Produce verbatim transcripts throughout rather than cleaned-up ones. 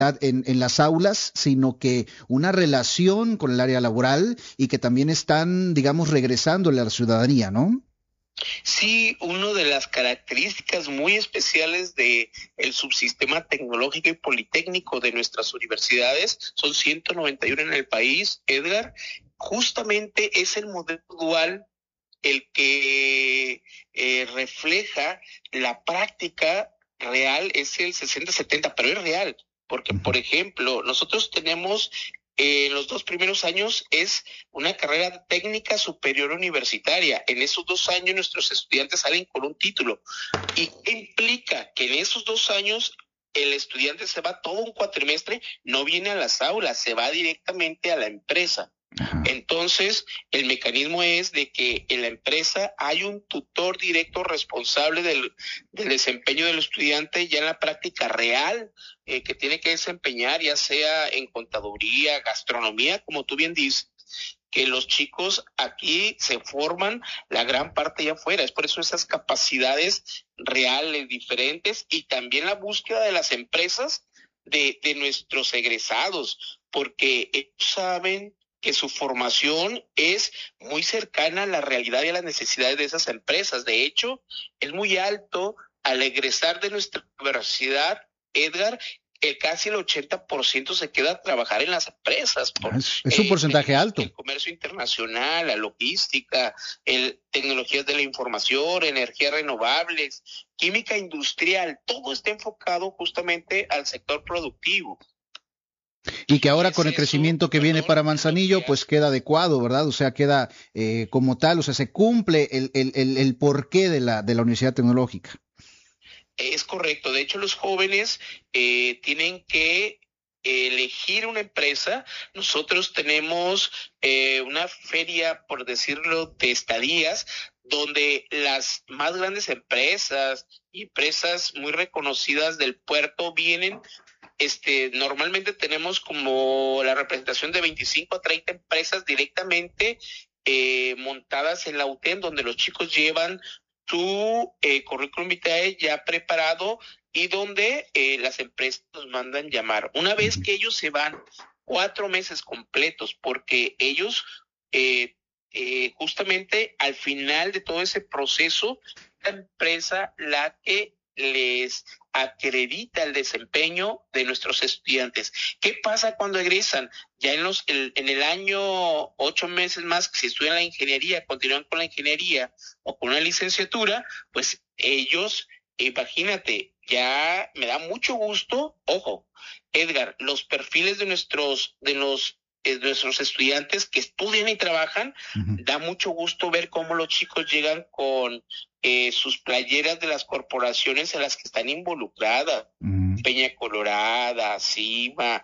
en, en las aulas, sino que una relación con el área laboral y que también están, digamos, regresándole a la ciudadanía, ¿no? Sí, una de las características muy especiales de el subsistema tecnológico y politécnico de nuestras universidades, son ciento noventa y uno en el país, Edgar, justamente es el modelo dual el que eh, refleja la práctica real, es el sesenta setenta, pero es real, porque, por ejemplo, nosotros tenemos eh, en los dos primeros años es una carrera técnica superior universitaria. En esos dos años nuestros estudiantes salen con un título. ¿Y qué implica? Que en esos dos años el estudiante se va todo un cuatrimestre, no viene a las aulas, se va directamente a la empresa. Entonces, el mecanismo es de que en la empresa hay un tutor directo responsable del, del desempeño del estudiante ya en la práctica real eh, que tiene que desempeñar, ya sea en contaduría, gastronomía, como tú bien dices, que los chicos aquí se forman la gran parte allá afuera. Es por eso esas capacidades reales, diferentes, y también la búsqueda de las empresas de, de nuestros egresados, porque ellos saben que su formación es muy cercana a la realidad y a las necesidades de esas empresas. De hecho, es muy alto al egresar de nuestra universidad, Edgar, el casi el ochenta por ciento se queda a trabajar en las empresas. Por, es, es un eh, porcentaje alto. El comercio internacional, la logística, el, tecnologías de la información, energías renovables, química industrial, todo está enfocado justamente al sector productivo. Y que ahora con el crecimiento que viene para Manzanillo, pues queda adecuado, ¿verdad? O sea, queda eh, como tal, o sea, se cumple el, el, el, el porqué de la, de la Universidad Tecnológica. Es correcto. De hecho, los jóvenes eh, tienen que elegir una empresa. Nosotros tenemos eh, una feria, por decirlo, de estadías, donde las más grandes empresas, empresas muy reconocidas del puerto vienen. Este, normalmente tenemos como la representación de veinticinco a treinta empresas directamente eh, montadas en la U T E M, donde los chicos llevan su eh, currículum vitae ya preparado y donde eh, las empresas nos mandan llamar. Una vez que ellos se van cuatro meses completos, porque ellos eh, eh, justamente al final de todo ese proceso, la empresa la que les acredita el desempeño de nuestros estudiantes. ¿Qué pasa cuando egresan? Ya en, los, el, en el año ocho meses más que si estudian la ingeniería, continúan con la ingeniería o con una licenciatura, pues ellos, imagínate, ya me da mucho gusto, ojo, Edgar, los perfiles de nuestros, de los de nuestros estudiantes que estudian y trabajan, uh-huh. Da mucho gusto ver cómo los chicos llegan con eh, sus playeras de las corporaciones en las que están involucradas, uh-huh. Peña Colorada, Cima,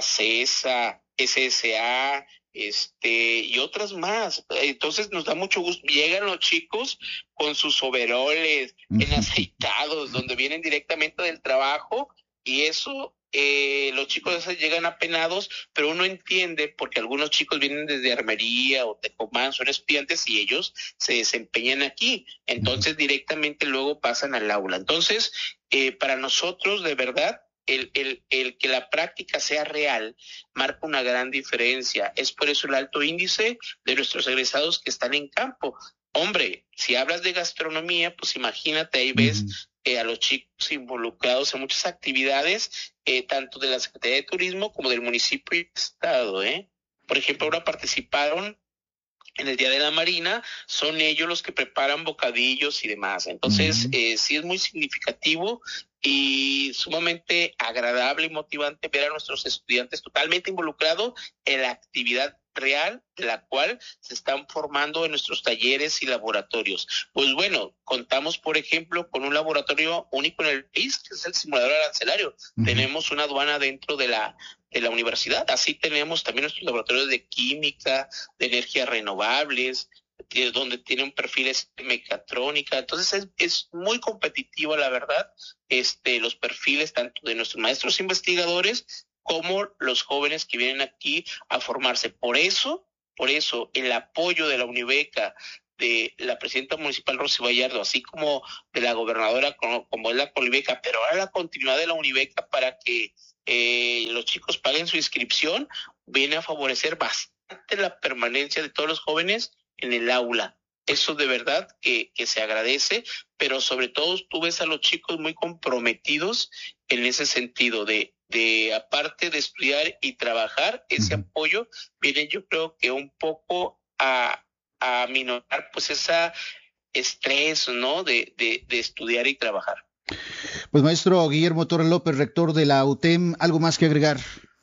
Acesa, S S A, este, y otras más. Entonces nos da mucho gusto. Llegan los chicos con sus overoles, uh-huh. Enaceitados, donde vienen directamente del trabajo, y eso Eh, los chicos a veces llegan apenados, pero uno entiende porque algunos chicos vienen desde Armería o Tecomán, son estudiantes y ellos se desempeñan aquí, entonces uh-huh. Directamente luego pasan al aula. Entonces, eh, para nosotros, de verdad, el, el, el que la práctica sea real marca una gran diferencia. Es por eso el alto índice de nuestros egresados que están en campo. Hombre, si hablas de gastronomía, pues imagínate, ahí ves uh-huh. eh, a los chicos involucrados en muchas actividades, eh, tanto de la Secretaría de Turismo como del municipio y estado, ¿eh? Por ejemplo, ahora participaron en el Día de la Marina, son ellos los que preparan bocadillos y demás. Entonces, uh-huh. eh, sí es muy significativo y sumamente agradable y motivante ver a nuestros estudiantes totalmente involucrados en la actividad real de la cual se están formando en nuestros talleres y laboratorios. Pues bueno, contamos, por ejemplo, con un laboratorio único en el país, que es el simulador arancelario. Uh-huh. Tenemos una aduana dentro de la, de la universidad. Así tenemos también nuestros laboratorios de química, de energías renovables, donde tienen perfiles de mecatrónica. Entonces es, es muy competitivo, la verdad, este, los perfiles tanto de nuestros maestros investigadores como los jóvenes que vienen aquí a formarse. Por eso, por eso el apoyo de la Unibeca, de la presidenta municipal Rosy Vallardo, así como de la gobernadora como, como es la Polibeca, pero ahora la continuidad de la Unibeca para que eh, los chicos paguen su inscripción, viene a favorecer bastante la permanencia de todos los jóvenes en el aula. Eso de verdad que, que se agradece, pero sobre todo tú ves a los chicos muy comprometidos en ese sentido de, de aparte de estudiar y trabajar, ese uh-huh. apoyo viene yo creo que un poco a, a minorar pues esa estrés, ¿no? De, de, de estudiar y trabajar. Pues maestro Guillermo Torres López, rector de la U T E M, ¿algo más que agregar?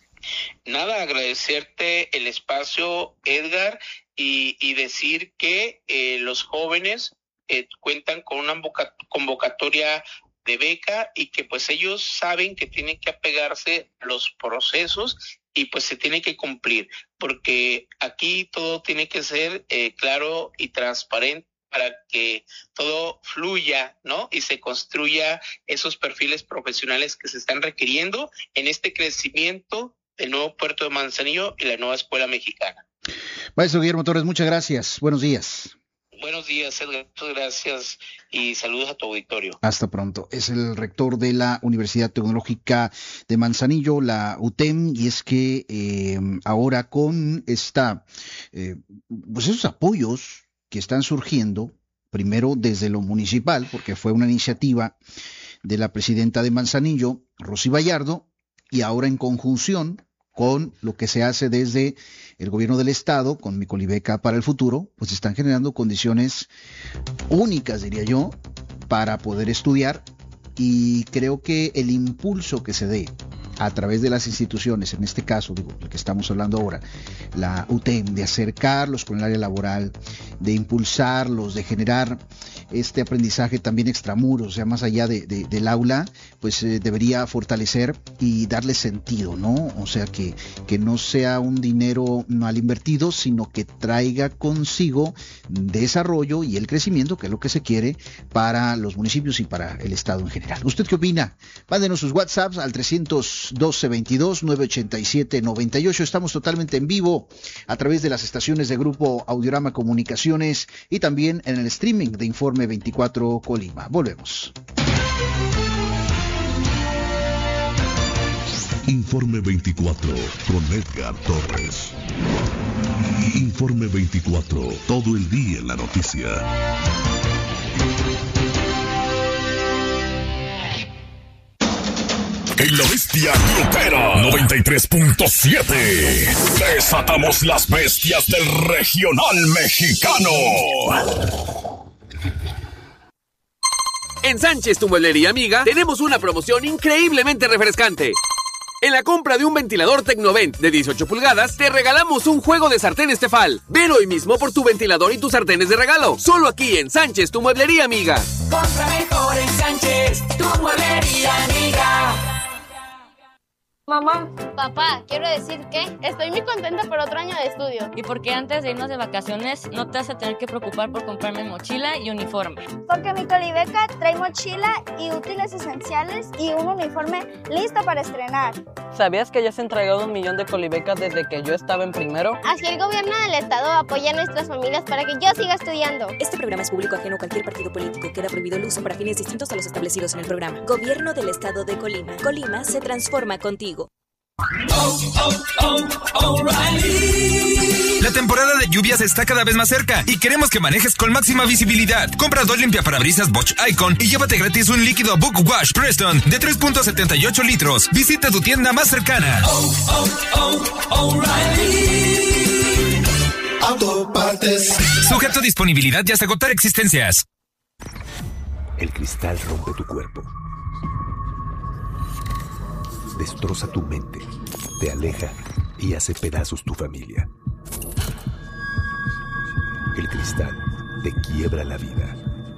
Nada, agradecerte el espacio, Edgar, y, y decir que eh, los jóvenes eh, cuentan con una convocatoria de beca y que pues ellos saben que tienen que apegarse a los procesos y pues se tiene que cumplir, porque aquí todo tiene que ser eh, claro y transparente para que todo fluya, ¿no? Y se construya esos perfiles profesionales que se están requiriendo en este crecimiento del nuevo puerto de Manzanillo y la nueva escuela mexicana. Maestro Guillermo Torres, muchas gracias. Buenos días. Buenos días, Edgar. Muchas gracias y saludos a tu auditorio. Hasta pronto. Es el rector de la Universidad Tecnológica de Manzanillo, la U T E M, y es que eh, ahora con esta, eh, pues esos apoyos que están surgiendo, primero desde lo municipal, porque fue una iniciativa de la presidenta de Manzanillo, Rosy Vallardo, y ahora en conjunción con lo que se hace desde el gobierno del estado, con Micolibeca para el futuro, pues están generando condiciones únicas, diría yo, para poder estudiar, y creo que el impulso que se dé a través de las instituciones, en este caso, digo, lo que estamos hablando ahora, la U T E M, de acercarlos con el área laboral, de impulsarlos, de generar este aprendizaje también extramuros, o sea, más allá de, de, del aula, pues eh, debería fortalecer y darle sentido, ¿no? O sea, que, que no sea un dinero mal invertido, sino que traiga consigo desarrollo y el crecimiento, que es lo que se quiere para los municipios y para el estado en general. ¿Usted qué opina? Mándenos sus WhatsApps al trescientos doce veintidós nueve ochenta y siete noventa y ocho. Estamos totalmente en vivo a través de las estaciones de Grupo Audiorama Comunicaciones y también en el streaming de Informe veinticuatro Colima. Volvemos. Informe veinticuatro con Edgar Torres. Informe veinticuatro, todo el día en la noticia. En la bestia grupera noventa y tres punto siete desatamos las bestias del regional mexicano. En Sánchez, tu mueblería amiga, tenemos una promoción increíblemente refrescante. En la compra de un ventilador Tecnovent de dieciocho pulgadas, te regalamos un juego de sartenes Tefal. Ven hoy mismo por tu ventilador y tus sartenes de regalo. Solo aquí en Sánchez, tu mueblería amiga. Compra mejor en Sánchez, tu mueblería amiga. Mamá, papá, quiero decir que estoy muy contenta por otro año de estudio. Y porque antes de irnos de vacaciones no te vas a tener que preocupar por comprarme mochila y uniforme. Porque Micolibeca trae mochila y útiles esenciales y un uniforme listo para estrenar. ¿Sabías que ya se ha entregado un millón de colibecas desde que yo estaba en primero? Así el gobierno del estado apoya a nuestras familias para que yo siga estudiando. Este programa es público ajeno a cualquier partido político. Queda prohibido el uso para fines distintos a los establecidos en el programa. Gobierno del estado de Colima. Colima se transforma contigo. Oh, oh, oh, O'Reilly. La temporada de lluvias está cada vez más cerca y queremos que manejes con máxima visibilidad. Compra dos limpiaparabrisas Bosch Icon y llévate gratis un líquido Book Wash Preston de tres punto setenta y ocho litros. Visita tu tienda más cercana. Oh, oh, oh, O'Reilly. Autopartes. Sujeto a disponibilidad y hasta agotar existencias. El cristal rompe tu cuerpo. Destroza tu mente, te aleja y hace pedazos tu familia. El cristal te quiebra la vida.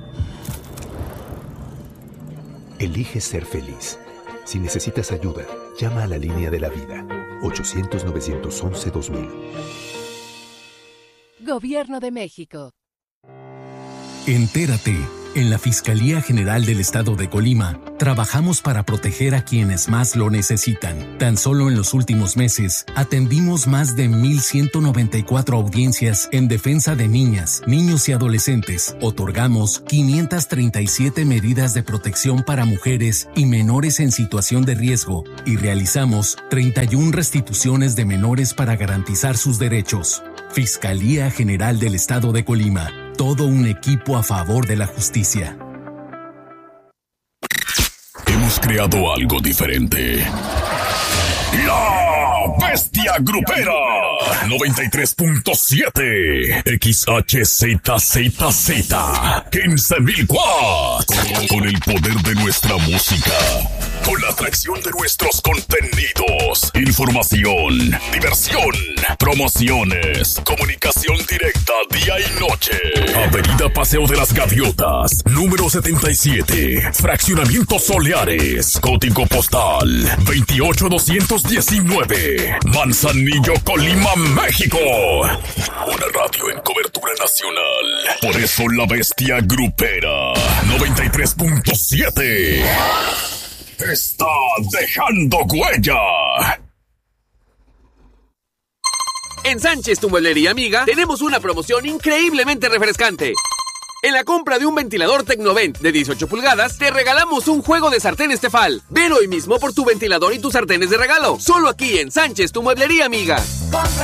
Elige ser feliz. Si necesitas ayuda, llama a la línea de la vida. ochocientos, novecientos once, dos mil. Gobierno de México. Entérate En la Fiscalía General del Estado de Colima, trabajamos para proteger a quienes más lo necesitan. Tan solo en los últimos meses, atendimos más de mil ciento noventa y cuatro audiencias en defensa de niñas, niños y adolescentes. Otorgamos quinientas treinta y siete medidas de protección para mujeres y menores en situación de riesgo y realizamos treinta y una restituciones de menores para garantizar sus derechos. Fiscalía General del Estado de Colima. Todo un equipo a favor de la justicia. Hemos creado algo diferente. La Bestia Grupera noventa y tres punto siete X H Z Z Z quince mil watts. Con el poder de nuestra música, con la atracción de nuestros contenidos, información, diversión, promociones, comunicación directa día y noche. Avenida Paseo de las Gaviotas, número setenta y siete, Fraccionamiento Soleares, código postal veintiocho doscientos diecinueve, Manzanillo, Colima, México. Una radio en cobertura nacional. Por eso la Bestia Grupera noventa y tres punto siete está dejando huella. En Sánchez, tu mueblería amiga, tenemos una promoción increíblemente refrescante. En la compra de un ventilador Tecnovent de dieciocho pulgadas, te regalamos un juego de sartenes Tefal. Ven hoy mismo por tu ventilador y tus sartenes de regalo. Solo aquí en Sánchez, tu mueblería amiga.